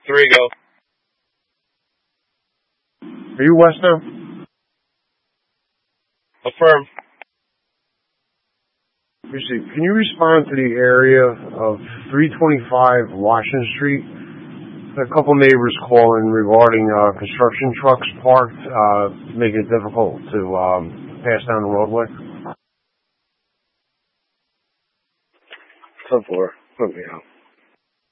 3, go. Are you west now? Affirm. Can you respond to the area of 325 Washington Street? A couple neighbors calling regarding construction trucks parked, making it difficult to pass down the roadway. 10-4. Okay.